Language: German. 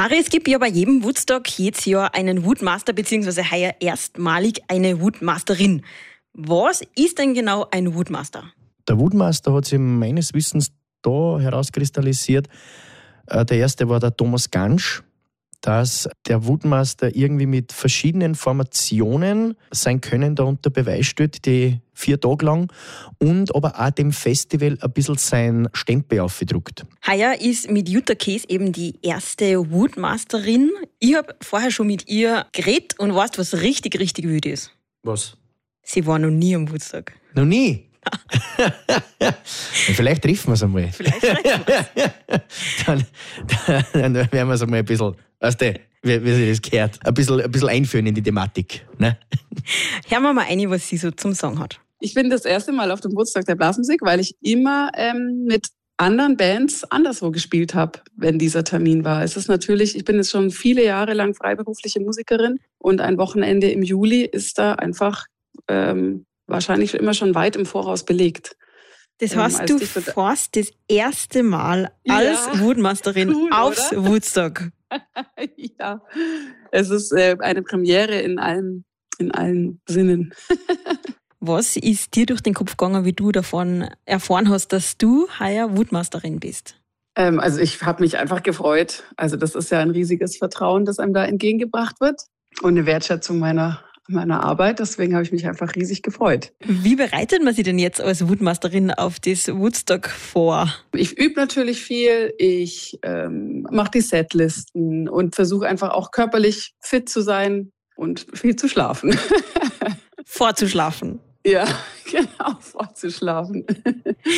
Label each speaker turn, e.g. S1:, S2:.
S1: Harry, es gibt ja bei jedem Woodstock jedes Jahr einen Woodmaster bzw. heuer erstmalig eine Woodmasterin. Was ist denn genau ein Woodmaster?
S2: Der Woodmaster hat sich meines Wissens da herauskristallisiert. Der erste war der Thomas Gansch, dass der Woodmaster irgendwie mit verschiedenen Formationen sein Können da unter Beweis stellt, die 4 Tage lang, und aber auch dem Festival ein bisschen sein Stempel aufgedruckt.
S1: Heuer ist mit Jutta Kees eben die erste Woodmasterin. Ich habe vorher schon mit ihr geredet und weißt, was richtig, richtig wild ist?
S2: Was?
S1: Sie war noch nie am Woodstock.
S2: Noch nie? Vielleicht treffen wir es einmal.
S1: Vielleicht treffen wir es.
S2: Dann werden wir es einmal ein bisschen, weißt du, wie sich das gehört, ein bisschen einführen in die Thematik. Ne?
S1: Hören wir mal rein, was sie so zum Sagen hat.
S3: Ich bin das erste Mal auf dem Woodstock der Blasmusik, weil ich immer mit anderen Bands anderswo gespielt habe, wenn dieser Termin war. Es ist natürlich, ich bin jetzt schon viele Jahre lang freiberufliche Musikerin und ein Wochenende im Juli ist da einfach wahrscheinlich immer schon weit im Voraus belegt.
S1: Das heißt, du fährst das erste Mal als Woodmasterin cool, aufs oder? Woodstock.
S3: Ja, es ist eine Premiere in allen Sinnen.
S1: Was ist dir durch den Kopf gegangen, wie du davon erfahren hast, dass du heuer Woodmasterin bist?
S3: Also ich habe mich einfach gefreut. Also das ist ja ein riesiges Vertrauen, das einem da entgegengebracht wird und eine Wertschätzung meiner Arbeit. Deswegen habe ich mich einfach riesig gefreut.
S1: Wie bereitet man sich denn jetzt als Woodmasterin auf das Woodstock vor?
S3: Ich übe natürlich viel. Ich mache die Setlisten und versuche einfach auch körperlich fit zu sein und viel zu schlafen.
S1: Vorzuschlafen.
S3: Ja, genau, vorzuschlafen.